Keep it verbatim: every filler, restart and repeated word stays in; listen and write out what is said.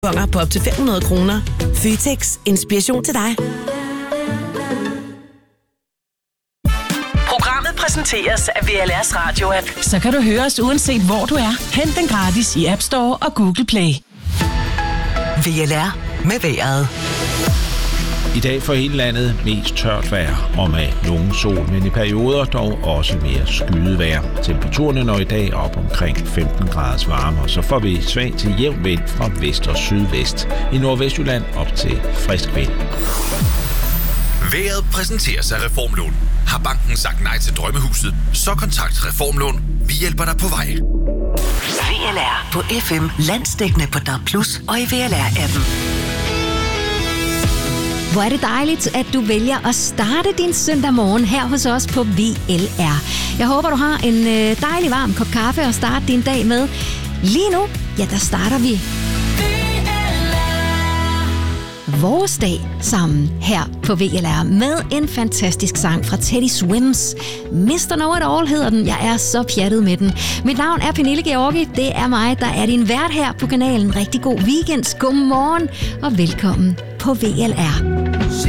på op til fem hundrede kroner. Føtex. Inspiration til dig. Programmet præsenteres af V L R's radio-app. Så kan du høre os uanset hvor du er. Hent den gratis i App Store og Google Play. V L R med vejret. I dag for hele landet mest tørt vejr og med nogen sol, men i perioder dog også mere skyet vejr. Temperaturerne når i dag op omkring femten graders varme, og så får vi svag til jævn vind fra vest og sydvest. I Nordvestjylland op til frisk vind. Vejret præsenteres af Reformlån. Har banken sagt nej til drømmehuset, så kontakt Reformlån. Vi hjælper dig på vej. V L R på F M, landsdækkende på D A B plus og i V L R-appen. Hvor er det dejligt, at du vælger at starte din søndag morgen her hos os på V L R. Jeg håber, du har en dejlig varm kop kaffe at starte din dag med. Lige nu, ja, der starter vi vores dag sammen her på V L R med en fantastisk sang fra Teddy Swims. mister Know It All hedder den. Jeg er så pjattet med den. Mit navn er Pernille Georgi. Det er mig, der er din vært her på kanalen. Rigtig god weekend. God morgen og velkommen på V L R.